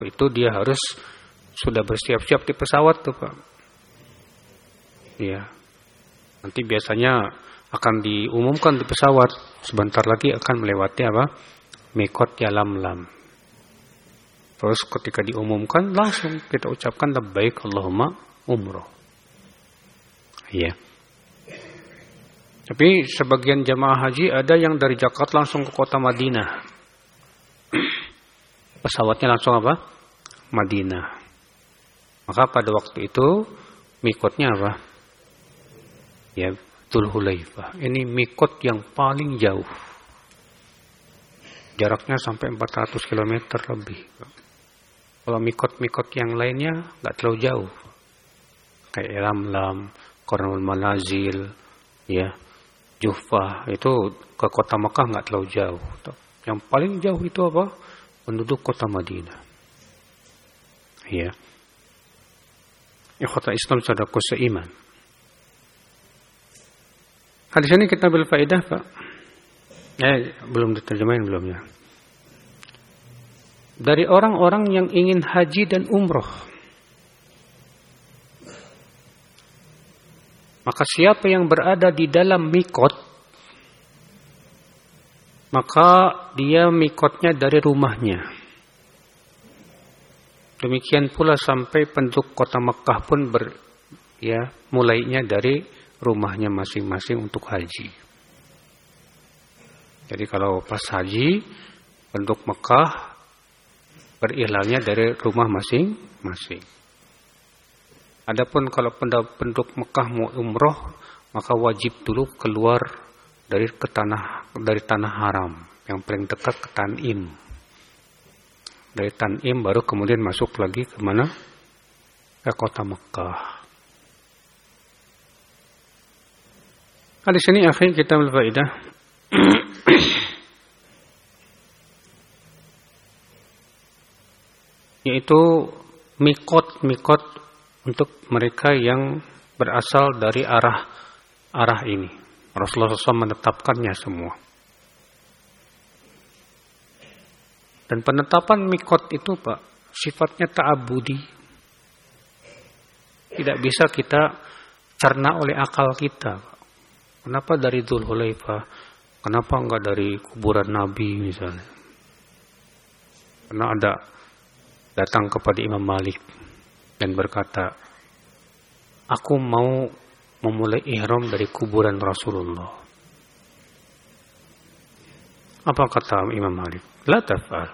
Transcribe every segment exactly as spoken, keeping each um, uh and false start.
itu dia harus sudah bersiap-siap di pesawat tuh Pak. Iya. Nanti biasanya akan diumumkan di pesawat sebentar lagi akan melewati apa? Mikot Yalamlam. Terus ketika diumumkan langsung kita ucapkan labbaik Allahumma umroh. Iya. Tapi sebagian jamaah haji ada yang dari Jakarta langsung ke kota Madinah. Pesawatnya langsung apa? Madinah. Maka pada waktu itu mikotnya apa? Ya, Dzul Hulaifah. Ini mikot yang paling jauh. Jaraknya sampai empat ratus kilometer lebih. Kalau mikot-mikot yang lainnya nggak terlalu jauh. Kayak Yalamlam, Qarnul Manazil, ya, Juhfah, itu ke kota Mekah nggak terlalu jauh. Yang paling jauh itu apa? Penduduk kota Madinah. Ya. Ikhwata Islam saudaraku seiman. Hadis ini kita ambil faedah, Pak. Eh, belum diterjemahin belum ya. Dari orang-orang yang ingin haji dan umroh. Maka siapa yang berada di dalam mikot, maka dia mikotnya dari rumahnya. Demikian pula sampai penduduk kota Mekah pun ber, ya, mulainya dari rumahnya masing-masing untuk haji. Jadi kalau pas haji, penduduk Mekah berilangnya dari rumah masing-masing. Adapun kalau penduduk Mekah mau umroh, maka wajib dulu keluar dari ke tanah dari tanah haram yang paling dekat ke Tanim. Dari Tanim baru kemudian masuk lagi ke mana? Ke kota Mekah. Nah, di sini akhirnya kita berfaedah yaitu mikot-mikot untuk mereka yang berasal dari arah arah ini. Rasulullah shallallahu alaihi wasallam menetapkannya semua. Dan penetapan mikot itu Pak, sifatnya ta'abudi. Tidak bisa kita cerna oleh akal kita. Kenapa dari Dzul Hulaifah? Kenapa enggak dari kuburan Nabi misalnya? Karena ada datang kepada Imam Malik dan berkata, aku mau memulai ihram dari kuburan Rasulullah. Apa kata Imam Malik? La taf'al.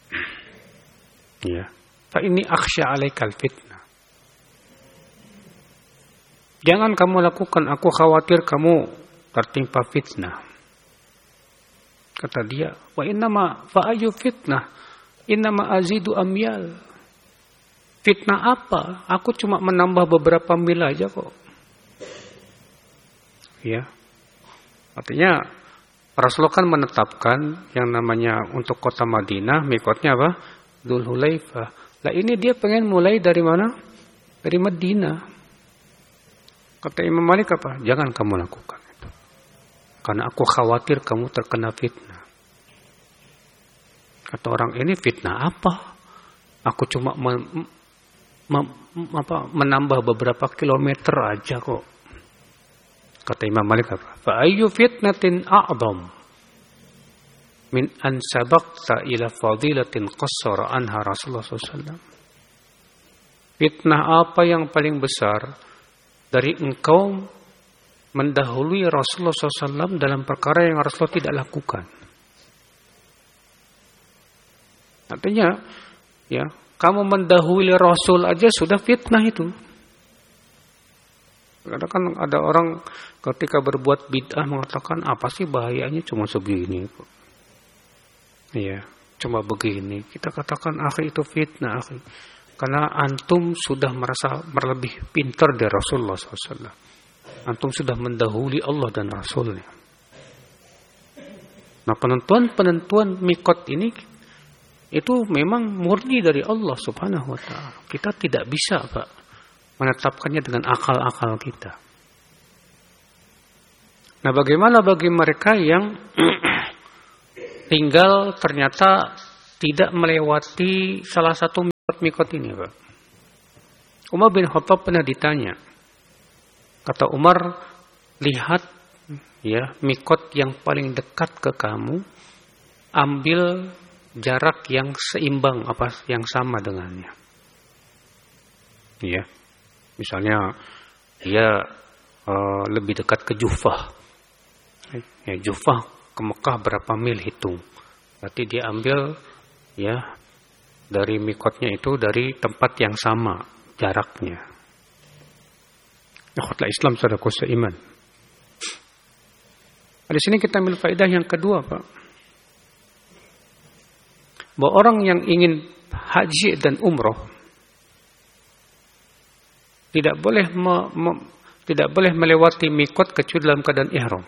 Ya. Fa inni akhsha 'alaikal fitnah. Jangan kamu lakukan, aku khawatir kamu tertimpa fitnah. Kata dia, wa innama fa ayu fitnah? Innama azidu amyal. Fitnah apa? Aku cuma menambah beberapa mil aja kok. Ya. Artinya Rasulullah kan menetapkan yang namanya untuk kota Madinah, mikotnya apa? Dzul Hulaifah. Lah ini dia pengen mulai dari mana? Dari Madinah. Kata Imam Malik apa? Jangan kamu lakukan itu. Karena aku khawatir kamu terkena fitnah. Kata orang ini, fitnah apa? Aku cuma men, mem, apa, menambah beberapa kilometer aja kok. Kata Imam Malik apa? Fa ayyu fitnatin a'dham min an sabaqta ila fadilatin qassara anha Rasulullah sallallahu alaihi wasallam. Fitnah apa yang paling besar dari engkau mendahului Rasulullah sallallahu alaihi wasallam dalam perkara yang Rasulullah tidak lakukan. Artinya, ya, kamu mendahului Rasul aja sudah fitnah itu. Kadang-kadang ada orang ketika berbuat bid'ah mengatakan, apa sih bahayanya cuma segini kok. Iya, cuma begini. Kita katakan akhi itu fitnah akhi. Karena antum sudah merasa lebih pintar dari Rasulullah sallallahu alaihi wasallam. Antum sudah mendahului Allah dan Rasulnya. Nah, penentuan-penentuan mikot ini itu memang murni dari Allah subhanahu wa ta'ala. Kita tidak bisa Pak menetapkannya dengan akal-akal kita. Nah, bagaimana bagi mereka yang tinggal ternyata tidak melewati salah satu mikot ini, Pak. Umar bin Khattab pernah ditanya. Kata Umar, lihat ya mikot yang paling dekat ke kamu, ambil jarak yang seimbang apa yang sama dengannya. Ya. Misalnya dia uh, lebih dekat ke Jufah. Ya, Jufah ke Mekah berapa mil hitung. Berarti dia ambil ya dari mikotnya itu dari tempat yang sama jaraknya. Ikhwatul Islam saudaraku seiman. Di sini kita ambil faedah yang kedua, Pak. Bahwa orang yang ingin haji dan umroh tidak boleh me, me, tidak boleh melewati mikot kecuali dalam keadaan ihram.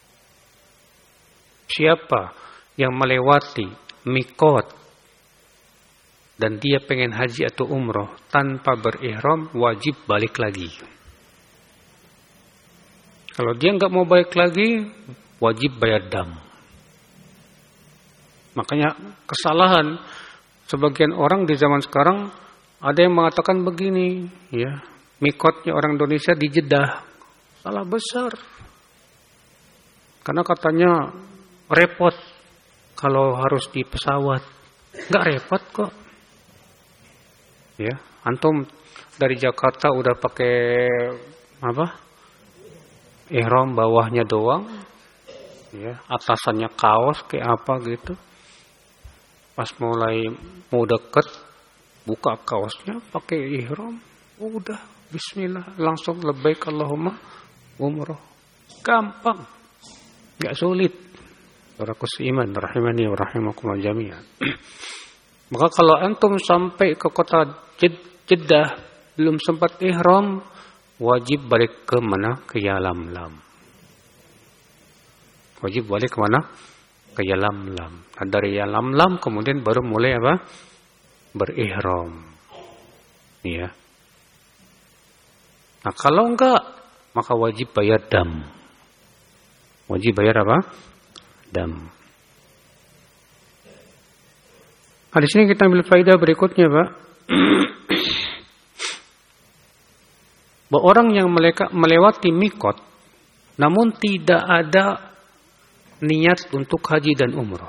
Siapa yang melewati mikot dan dia pengen haji atau umroh tanpa berihram, wajib balik lagi. Kalau dia nggak mau balik lagi, wajib bayar dam. Makanya kesalahan sebagian orang di zaman sekarang, ada yang mengatakan begini, ya, mikotnya orang Indonesia di Jeddah. Salah besar. Karena katanya repot kalau harus di pesawat. Nggak repot kok. Ya, antum dari Jakarta udah pakai apa? Ihram bawahnya doang, ya, atasannya kaos kayak apa gitu. Pas mulai mau deket, buka kaosnya pakai ihram, udah bismillah langsung labbaik Allahumma umroh. Gampang, nggak sulit. Saudaraku seiman rahimani wa rahimakumullah jami'an. Maka kalau antum sampai ke kota Jeddah belum sempat ihram, wajib balik ke mana? Ke Yalamlam. Wajib balik ke mana? Ke Yalamlam. Nah, dari Yalamlam kemudian baru mulai apa? Berihram. Ya. Nah, kalau enggak, maka wajib bayar dam. Wajib bayar apa? Dam. Nah, di sini kita ambil faedah berikutnya, Pak. Bahwa orang yang melewati mikot namun tidak ada niat untuk haji dan umroh,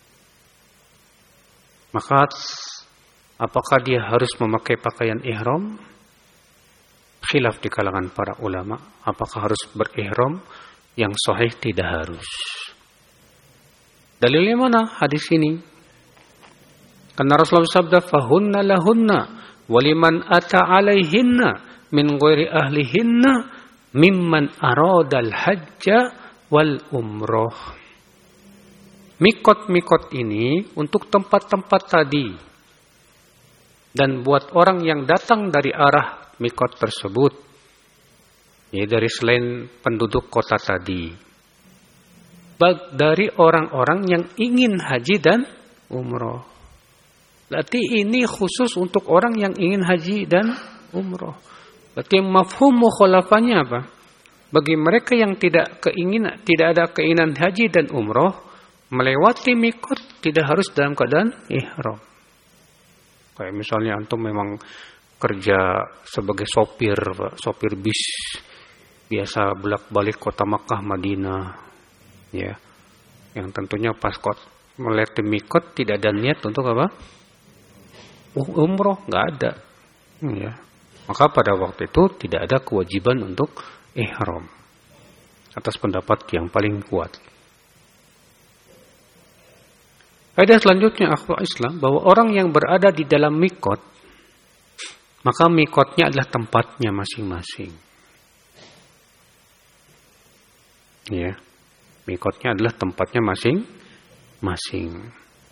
maka apakah dia harus memakai pakaian ihram? Khilaf di kalangan para ulama, apakah harus berihram? Yang sahih tidak harus. Dalilnya mana? Hadis ini. Karena Rasulullah sabda, fahunna lahunna waliman ata alaihinna min ghairi ahlihinna mimman aradal hajja wal umroh. Mikot-mikot ini untuk tempat-tempat tadi dan buat orang yang datang dari arah mikot tersebut, ya, dari selain penduduk kota tadi, dari orang-orang yang ingin haji dan umroh. Berarti ini khusus untuk orang yang ingin haji dan umroh. Berarti mafhum mukhalafahnya apa? Bagi mereka yang tidak keinginan, tidak ada keinginan haji dan umroh, melewati mikot tidak harus dalam keadaan ihram. Kayak misalnya antum memang kerja sebagai sopir, Pak, sopir bis, biasa bolak-balik kota Makkah, Madinah, ya, yang tentunya pas kot melewati mikot tidak ada niat untuk apa? Umroh, nggak ada, ya. Maka pada waktu itu tidak ada kewajiban untuk ihram atas pendapat yang paling kuat. Faedah selanjutnya akhwat Islam, bahwa orang yang berada di dalam mikot, maka mikotnya adalah tempatnya masing-masing. Ya, mikotnya adalah tempatnya masing-masing.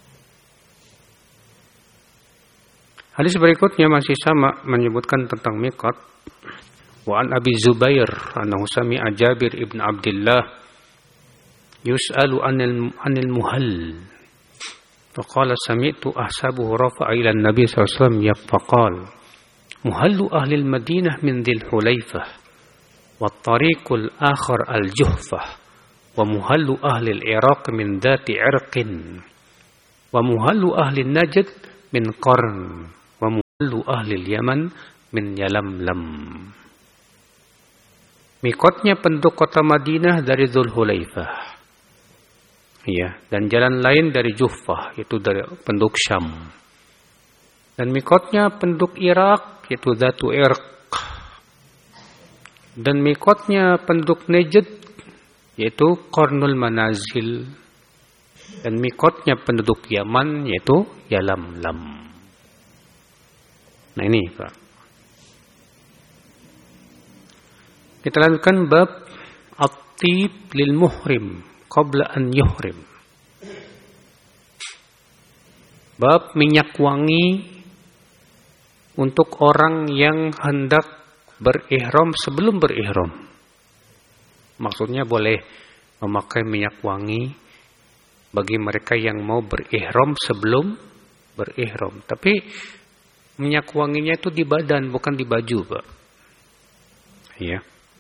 Hadis berikutnya masih sama menyebutkan tentang mikot. Wa an Abi Zubair annahu sami'a Jabir ibn Abdullah yus'alu anil anil muhall. Faqala sami'tu ahsabuhu rafa'a ila an-nabi sallallahu alaihi wasallam yaqal muhallu ahli al-Madinah min Dhil Hulaifah wa at-tariqul akhar al-Juhfah wa muhallu ahli al-Iraq min Dhati Irqin wa muhallu ahli an-Najd min Qarn ahli Yaman min Yalamlam. Mikotnya penduduk kota Madinah dari Dzulhulaifah. Ya, dan jalan lain dari Juhfah, yaitu dari penduduk Syam. Dan mikotnya penduduk Irak, yaitu Dzatu Irq. Dan mikotnya penduduk Najd, yaitu Qarnul Manazil. Dan mikotnya penduduk Yaman, yaitu Yalamlam. Nah ini Pak. Kita lanjutkan bab at-tib lil muhrim qabla an yuhrim. Bab minyak wangi untuk orang yang hendak berihram sebelum berihram. Maksudnya boleh memakai minyak wangi bagi mereka yang mau berihram sebelum berihram. Tapi minyak wanginya itu di badan, bukan di baju, Pak. Ya.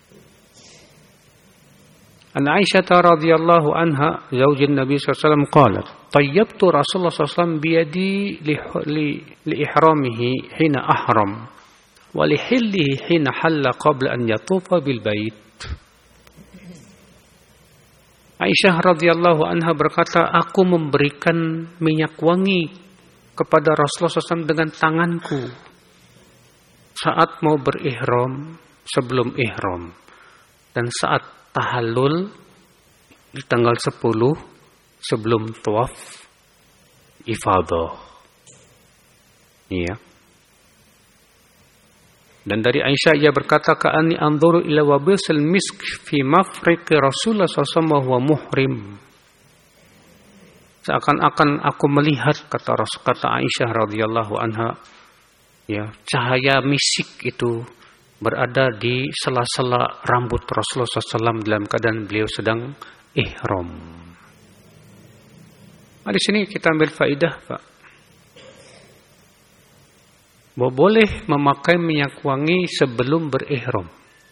An Aisyah radhiyallahu anha zaujin Nabi sallallahu alaihi wasallam qalat tayyabtu Rasulullah sallallahu alaihi wasallam biyadi li li ihramihi hina ahram wa li hillihi hina halla qabla an yatufa bil bait. Aisyah radhiyallahu anha berkata, aku memberikan minyak wangi kepada Rasulullah sallallahu alaihi wasallam dengan tanganku saat mau berihram, sebelum ihram, dan saat tahallul di tanggal sepuluh sebelum tawaf ifadah. Iya. Dan dari Aisyah ia berkata, ka'anni anzuru ila wabisil misk fi mafriqi Rasulullah sallallahu alaihi wasallam wa muhrim. Seakan-akan aku melihat, kata kata Aisyah radhiyallahu anha, ya, cahaya misik itu berada di sela-sela rambut Rasulullah sallallahu alaihi wasallam dalam keadaan beliau sedang ihram. Nah, di sini kita ambil faidah, Pak. Bahwa boleh memakai minyak wangi sebelum berihram.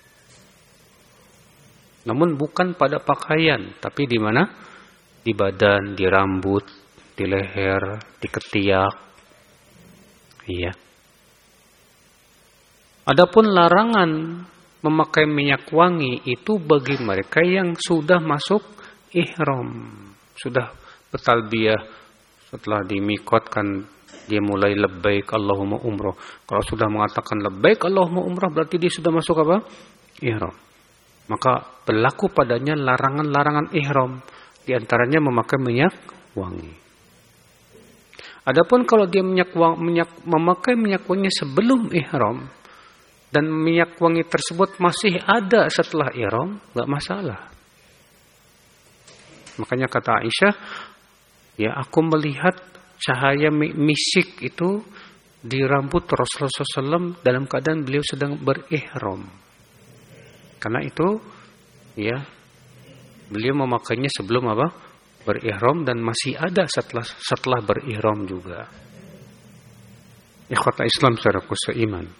Namun bukan pada pakaian, tapi di mana? Di badan, di rambut, di leher, di ketiak. Iya. Adapun larangan memakai minyak wangi itu bagi mereka yang sudah masuk ihram, sudah bertalbiyah, setelah di mikot kan dia mulai labbaik Allahumma umrah. Kalau sudah mengatakan labbaik Allahumma umrah berarti dia sudah masuk apa? Ihram. Maka berlaku padanya larangan-larangan ihram, di antaranya memakai minyak wangi. Adapun kalau dia minyak wangi, minyak, memakai minyak wangi sebelum ihram, dan minyak wangi tersebut masih ada setelah ihram, enggak masalah. Makanya kata Aisyah, ya aku melihat cahaya misik itu di rambut Rasulullah sallallahu alaihi wasallam dalam keadaan beliau sedang berihram. Karena itu, ya, beliau memakainya sebelum apa? Berihram, dan masih ada setelah setelah berihram juga. Ikhwata Islam saudaraku seiman.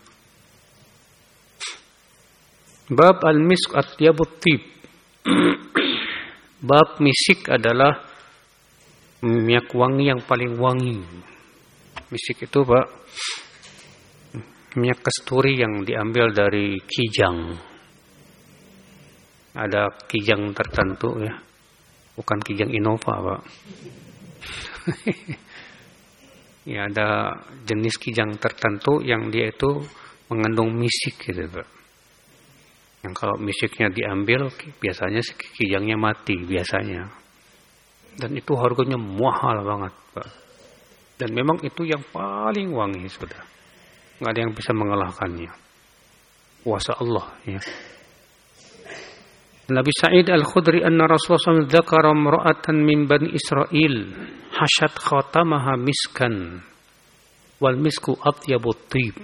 Bab al-misk at-tiyabut tib. Bab misik adalah minyak wangi yang paling wangi. Misik itu, Pak, minyak kasturi yang diambil dari kijang. Ada kijang tertentu, ya. Bukan kijang Innova, Pak. Ya, ada jenis kijang tertentu yang dia itu mengandung misik gitu, Pak. Yang kalau misiknya diambil, biasanya kijangnya mati, biasanya. Dan itu harganya mahal banget, Pak. Dan memang itu yang paling wangi, sudah. Nggak ada yang bisa mengalahkannya. Kuasa Allah, ya. Nabi Sa'id Al-Khudri anna Rasulullah sallallahu alaihi wasallam dzakara imra'atan min Bani Israil hasyat khatamaha miskan wal misku atyabut tib.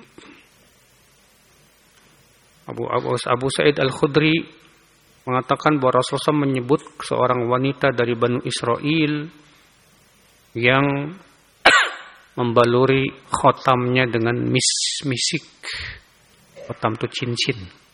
Abu, Abu, Abu Sa'id Al-Khudri mengatakan bahwa Rasulullah menyebut seorang wanita dari Bani Israel yang membaluri khotamnya dengan mis, misik. Khotam itu cincin.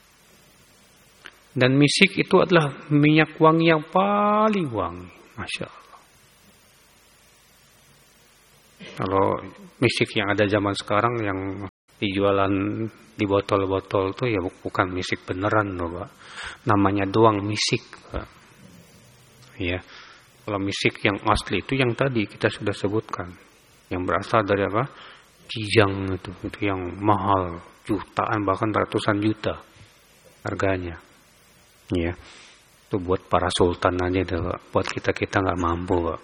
Dan misik itu adalah minyak wangi yang paling wangi. Masya Allah. Kalau misik yang ada zaman sekarang yang dijualan di botol-botol tuh ya bukan misik beneran loh, Pak. Namanya doang misik, Pak. Ya. Kalau misik yang asli itu yang tadi kita sudah sebutkan. Yang berasal dari apa? Kijang itu, itu yang mahal, jutaan bahkan ratusan juta harganya. Ya. Itu buat para sultan aja deh, Pak. Buat kita-kita enggak mampu, Pak.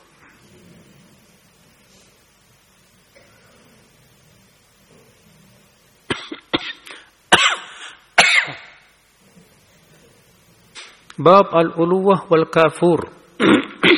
Bab al-uluwah wal kafur.